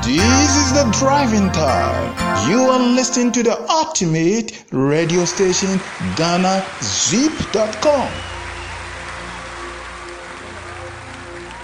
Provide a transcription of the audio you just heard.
This is the driving time. You are listening to the ultimate radio station, GhanaZip.com.